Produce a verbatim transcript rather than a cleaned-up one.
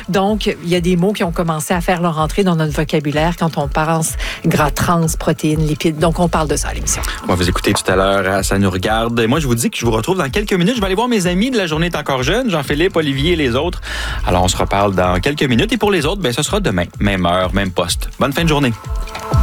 Donc, il y a des mots qui ont commencé à faire leur entrée dans notre vocabulaire quand on pense gras trans, protéines, lipides. Donc, on parle de ça à l'émission. On va vous écouter tout à l'heure à Ça nous regarde. Et moi, je vous dis que je vous retrouve dans quelques minutes. Je vais aller voir mes amis de La Journée est encore jeune, Jean-Philippe, Olivier et les autres. Alors, on se reparle dans quelques minutes. Et pour les autres, ben, ce sera demain. Même heure, même poste. Bonne fin de journée.